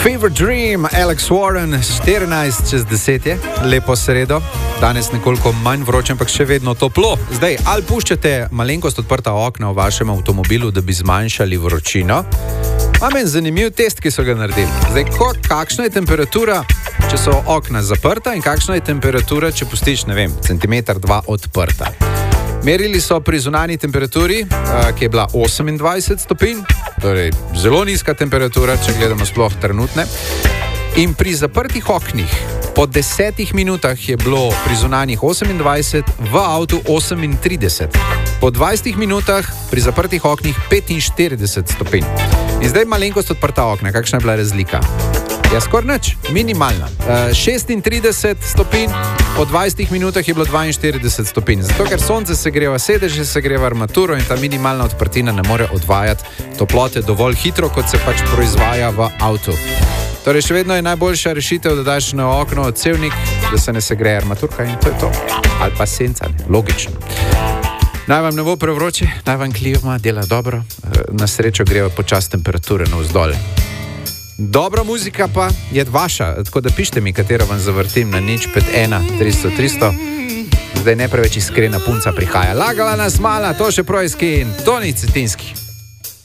Fever Dream, Alex Warren, 14 čez 10 je, lepo sredo, danes nekoliko manj vroče, ampak še vedno toplo. Zdaj, ali puščate malenkost odprta okna v vašem avtomobilu, da bi zmanjšali vročino? Imam en zanimiv test, ki so ga naredili. Zdaj, kakšna je temperatura, če so okna zaprta in kakšna je temperatura, če pustiš, ne vem, centimeter, dva odprta. Merili so pri zunanji temperaturi, ki je bila 28 stopinj, torej zelo nizka temperatura, če gledamo sploh trenutne. In pri zaprtih oknih po 10 minutah je bilo pri zunanjih 28, v avtu 38. Po 20 minutah pri zaprtih oknih 45 stopinj. In zdaj malenkost odprta okna, kakšna je bila razlika? Ja, skoraj nič, minimalna. 36 stopinj, po 20 minutah je bilo 42 stopinj. Zato, ker sonce segreva sedeže, segreva armaturo in ta minimalna odprtina ne more odvajati toplote dovolj hitro, kot se pač proizvaja v avtu. Torej, še vedno je najboljša rešitev, da daš na okno odsevnik, da se ne segreje armaturka in to je to. Ali pa senca, logično. Naj vam ne bo prevroče, naj vam klima dela dobro, na srečo grejo počas temperature navzdol. Dobra muzika pa je vaša, tako da pišite mi, katero vam zavrtim na 051 300 300. Zdaj ne preveč iskrena punca prihaja. Lagala nas mala, to še projski in Toni Cetinski.